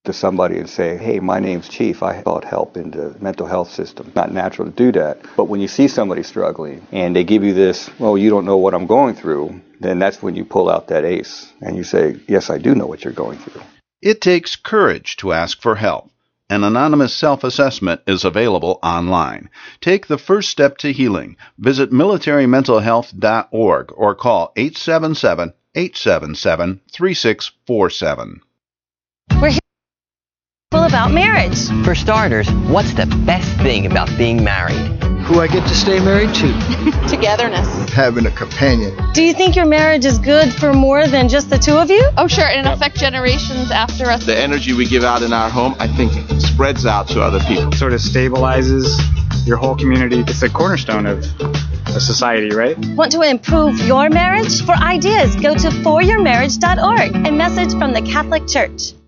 to somebody and say, hey, my name's Chief, I sought help in the mental health system. Not natural to do that. But when you see somebody struggling and they give you this, well, you don't know what I'm going through, then that's when you pull out that ace and you say, yes, I do know what you're going through. It takes courage to ask for help. An anonymous self-assessment is available online. Take the first step to healing. Visit militarymentalhealth.org or call 877-877-3647. We're here about marriage. For starters, what's the best thing about being married? Who I get to stay married to. Togetherness. Having a companion. Do you think your marriage is good for more than just the two of you? Oh, sure, and it'll affect generations after us. The energy we give out in our home, I think, spreads out to other people. Sort of stabilizes your whole community. It's a cornerstone of a society, right? Want to improve your marriage? For ideas, go to foryourmarriage.org, a message from the Catholic Church.